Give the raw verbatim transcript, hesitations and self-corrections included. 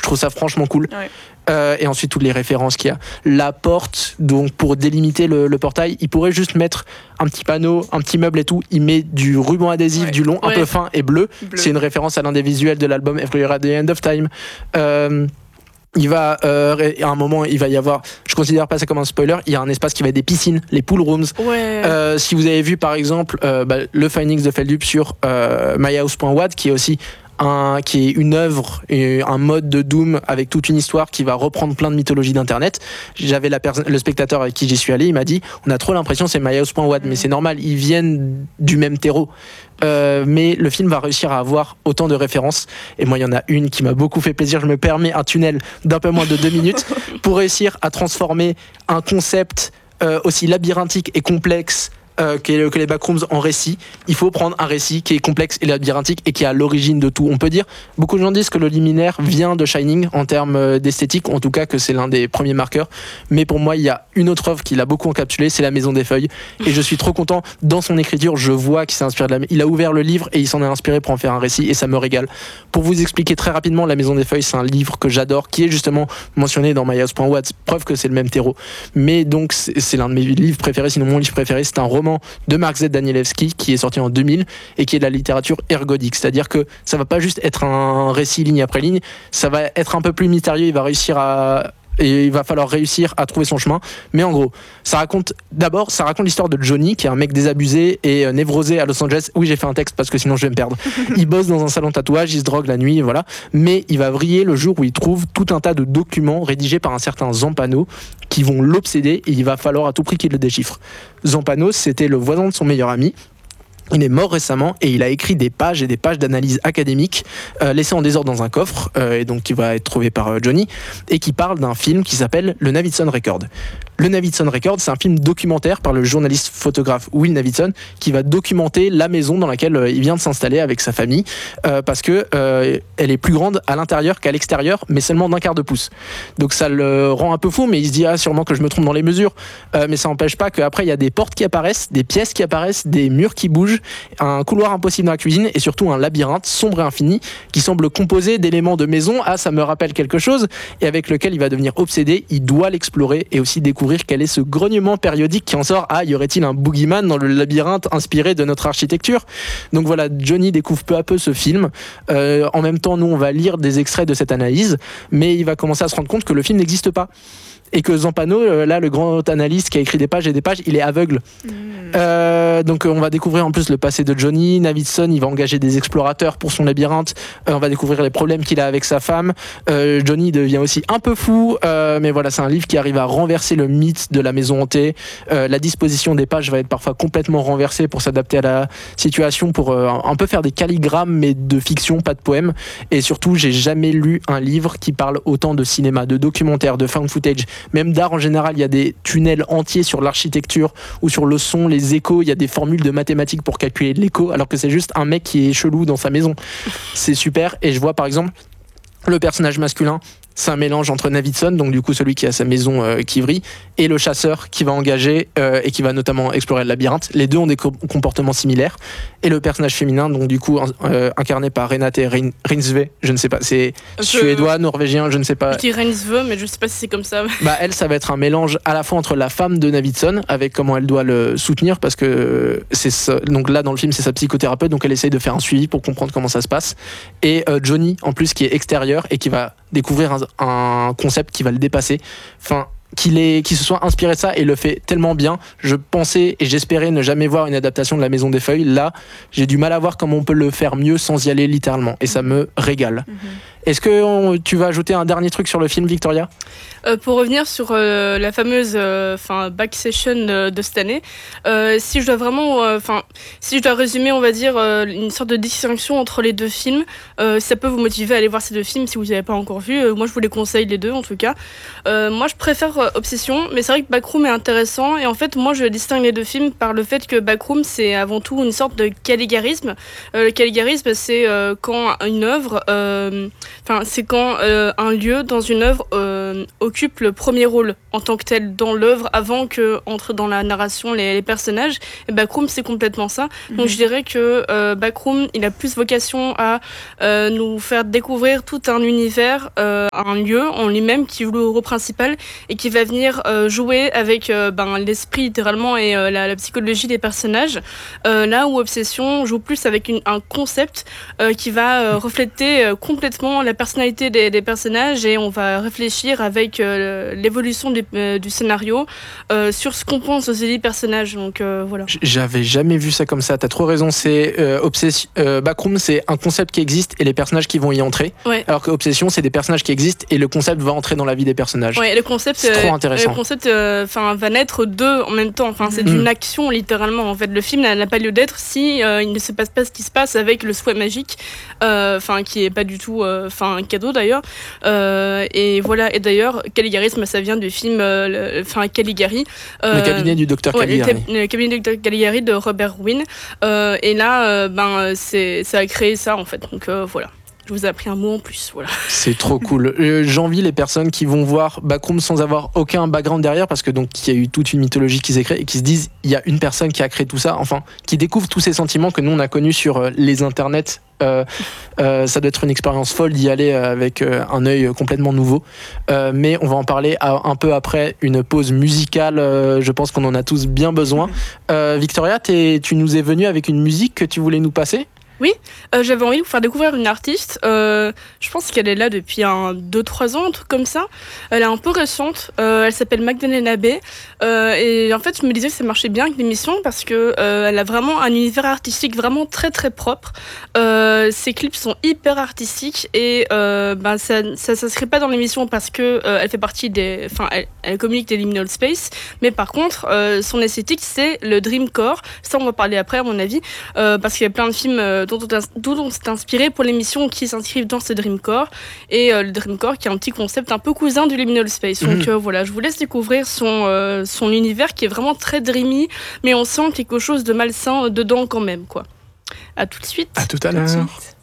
trouve ça franchement cool. Ouais. Euh, et ensuite toutes les références qu'il y a. La porte, donc pour délimiter le, le portail, il pourrait juste mettre un petit panneau, un petit meuble et tout. Il met du ruban adhésif, ouais. du long, ouais. un peu fin et bleu. bleu. C'est une référence à l'un des visuels de l'album Everywhere at the End of Time. Euh, il va, euh, à un moment, il va y avoir, je considère pas ça comme un spoiler, il y a un espace qui va être des piscines, les pool rooms. Ouais. Euh, si vous avez vu par exemple euh, bah, le Findings de Feldup sur euh, myhouse point watt, qui est aussi Un, qui est une œuvre, un mode de Doom avec toute une histoire qui va reprendre plein de mythologies d'internet. J'avais la perso- le spectateur avec qui j'y suis allé, il m'a dit on a trop l'impression que c'est myhouse point watt, mmh. mais c'est normal, ils viennent du même terreau. Euh, mais le film va réussir à avoir autant de références, et moi il y en a une qui m'a beaucoup fait plaisir. Je me permets un tunnel d'un peu moins de deux minutes pour réussir à transformer un concept euh, aussi labyrinthique et complexe Euh, que, que les backrooms en récit. Il faut prendre un récit qui est complexe et labyrinthique et qui est à l'origine de tout. On peut dire, beaucoup de gens disent que le liminaire vient de Shining en termes d'esthétique, en tout cas que c'est l'un des premiers marqueurs, mais pour moi il y a une autre œuvre qui l'a beaucoup encapsulé, c'est La Maison des Feuilles, et je suis trop content. Dans son écriture, je vois qu'il s'est inspiré de la... il a ouvert le livre et il s'en est inspiré pour en faire un récit, et ça me régale. Pour vous expliquer très rapidement, La Maison des Feuilles, c'est un livre que j'adore, qui est justement mentionné dans myhouse point watt, preuve que c'est le même terreau. Mais donc c'est, c'est l'un de mes livres préférés, sinon mon livre préféré. C'est un roman de Mark Z. Danielewski qui est sorti en deux mille et qui est de la littérature ergodique, c'est-à-dire que ça va pas juste être un récit ligne après ligne, ça va être un peu plus mystérieux, il va réussir à et il va falloir réussir à trouver son chemin. Mais en gros, ça raconte d'abord, ça raconte l'histoire de Johnny, qui est un mec désabusé et euh, névrosé à Los Angeles. Oui, j'ai fait un texte parce que sinon je vais me perdre. Il bosse dans un salon de tatouage, il se drogue la nuit, voilà. Mais il va vriller le jour où il trouve tout un tas de documents rédigés par un certain Zampano qui vont l'obséder, et il va falloir à tout prix qu'il le déchiffre. Zampano, c'était le voisin de son meilleur ami. Il est mort récemment et il a écrit des pages et des pages d'analyse académique euh, laissées en désordre dans un coffre, euh, et donc qui va être trouvé par euh, Johnny, et qui parle d'un film qui s'appelle Le Navidson Record. Le Navidson Record, c'est un film documentaire par le journaliste photographe Will Navidson, qui va documenter la maison dans laquelle euh, il vient de s'installer avec sa famille, euh, parce que euh, elle est plus grande à l'intérieur qu'à l'extérieur, mais seulement d'un quart de pouce. Donc ça le rend un peu fou, mais il se dit ah sûrement que je me trompe dans les mesures, euh, mais ça n'empêche pas qu'après il y a des portes qui apparaissent, des pièces qui apparaissent, des murs qui bougent, un couloir impossible dans la cuisine, et surtout un labyrinthe sombre et infini qui semble composé d'éléments de maison. Ah, ça me rappelle quelque chose, et avec lequel il va devenir obsédé. Il doit l'explorer et aussi découvrir quel est ce grognement périodique qui en sort. Ah, y aurait-il un boogeyman dans le labyrinthe inspiré de notre architecture? Donc voilà, Johnny découvre peu à peu ce film. Euh, en même temps, nous, on va lire des extraits de cette analyse, mais il va commencer à se rendre compte que le film n'existe pas. Et que Zampano, là, le grand analyste qui a écrit des pages et des pages, il est aveugle. Mmh. Euh, donc on va découvrir en plus le passé de Johnny. Navidson, il va engager des explorateurs pour son labyrinthe. Euh, on va découvrir les problèmes qu'il a avec sa femme. Euh, Johnny devient aussi un peu fou, euh, mais voilà, c'est un livre qui arrive à renverser le mythe de la maison hantée. Euh, la disposition des pages va être parfois complètement renversée pour s'adapter à la situation, pour euh, un peu faire des calligrammes, mais de fiction, pas de poème. Et surtout, j'ai jamais lu un livre qui parle autant de cinéma, de documentaire, de found footage, même d'art en général. Il y a des tunnels entiers sur l'architecture ou sur le son, les échos. Il y a des formules de mathématiques pour calculer l'écho, alors que c'est juste un mec qui est chelou dans sa maison. C'est super. Et je vois par exemple le personnage masculin, c'est un mélange entre Navidson, donc du coup celui qui a sa maison euh, qui vrille, et le chasseur qui va engager euh, et qui va notamment explorer le labyrinthe. Les deux ont des co- comportements similaires. Et le personnage féminin, donc du coup euh, incarné par Renate Rein- Reinsve, je ne sais pas, c'est je... suédois, norvégien, je ne sais pas. Je dis Reinsve, mais je ne sais pas si c'est comme ça. Bah elle, ça va être un mélange à la fois entre la femme de Navidson, avec comment elle doit le soutenir, parce que c'est ça, donc là dans le film c'est sa psychothérapeute, donc elle essaye de faire un suivi pour comprendre comment ça se passe, et euh, Johnny en plus qui est extérieur et qui va découvrir un, un concept qui va le dépasser. Enfin, qu'il, est, qu'il se soit inspiré de ça et le fait tellement bien. Je pensais et j'espérais ne jamais voir une adaptation de La Maison des Feuilles. Là, j'ai du mal à voir comment on peut le faire mieux sans y aller littéralement. Et ça me régale. Mm-hmm. Est-ce que on, tu vas ajouter un dernier truc sur le film, Victoria ? euh, Pour revenir sur euh, la fameuse euh, back session de, de cette année, euh, si je dois vraiment, enfin, euh, si je dois résumer, on va dire euh, une sorte de distinction entre les deux films, euh, ça peut vous motiver à aller voir ces deux films si vous n'avez pas encore vu. Euh, moi, je vous les conseille les deux en tout cas. Euh, moi, je préfère euh, Obsession, mais c'est vrai que Backroom est intéressant. Et en fait, moi, je distingue les deux films par le fait que Backroom, c'est avant tout une sorte de caligarisme. Euh, le caligarisme, c'est euh, quand une œuvre, enfin, euh, c'est quand euh, un lieu dans une œuvre euh, euh, occupe le premier rôle en tant que tel dans l'œuvre avant que entre dans la narration les, les personnages. Et Backroom, c'est complètement ça. Mm-hmm. Donc je dirais que euh, Backroom, il a plus vocation à euh, nous faire découvrir tout un univers, euh, un lieu en lui-même qui joue le rôle principal et qui va venir euh, jouer avec euh, ben, l'esprit littéralement et euh, la, la psychologie des personnages. Euh, là où Obsession joue plus avec une, un concept euh, qui va euh, refléter euh, complètement la personnalité des, des personnages et on va réfléchir avec euh, l'évolution du, euh, du scénario euh, sur ce qu'on pense aussi des personnages. Donc euh, voilà. J'avais jamais vu ça comme ça. T'as trop raison. C'est euh, Obsession. Euh, Backroom, c'est un concept qui existe et les personnages qui vont y entrer. Ouais. Alors que Obsession, c'est des personnages qui existent et le concept va entrer dans la vie des personnages. Ouais, le concept. C'est trop intéressant. Le concept, enfin, euh, va naître d'eux en même temps. Enfin, c'est mmh. d'une action littéralement. En fait, le film n'a pas lieu d'être si euh, il ne se passe pas ce qui se passe avec le souhait magique, enfin, euh, qui est pas du tout, enfin, euh, un cadeau d'ailleurs. Euh, et voilà. Et d'ailleurs, Caligarisme, ça vient du film, enfin, euh, Caligari. Euh, le cabinet du docteur ouais, Caligari. Le, le cabinet du docteur Caligari de Robert Wynne. Euh, et là, euh, ben, c'est, ça a créé ça en fait. Donc euh, voilà. Je vous ai appris un mot en plus, voilà. C'est trop cool. Euh, j'envie les personnes qui vont voir Backroom sans avoir aucun background derrière, parce que donc il y a eu toute une mythologie qui s'est créée et qui se disent il y a une personne qui a créé tout ça, enfin qui découvre tous ces sentiments que nous on a connus sur euh, les internets. Euh, euh, ça doit être une expérience folle d'y aller avec euh, un œil complètement nouveau. Euh, mais on va en parler à, un peu après une pause musicale. Euh, je pense qu'on en a tous bien besoin. Euh, Victoria, t'es, tu nous es venue avec une musique que tu voulais nous passer ? Oui, euh, j'avais envie de vous faire découvrir une artiste. Euh, je pense qu'elle est là depuis un deux trois ans, un truc comme ça. Elle est un peu récente. Euh, elle s'appelle Magdalena Bay. Euh, et en fait, je me disais que ça marchait bien avec l'émission parce que euh, elle a vraiment un univers artistique vraiment très très propre. Euh, ses clips sont hyper artistiques et euh, ben ça ça s'inscrit pas dans l'émission parce que euh, elle fait partie des, enfin elle, elle communique des liminal space. Mais par contre, euh, son esthétique c'est le dreamcore. Ça, on va parler après à mon avis, euh, parce qu'il y a plein de films euh, dont on s'est inspiré pour l'émission qui s'inscrivent dans ce Dreamcore et euh, le Dreamcore qui est un petit concept un peu cousin du liminal space. Donc mmh. euh, voilà, je vous laisse découvrir son, euh, son univers qui est vraiment très dreamy, mais on sent quelque chose de malsain dedans quand même, quoi. À tout de suite. À tout à l'heure.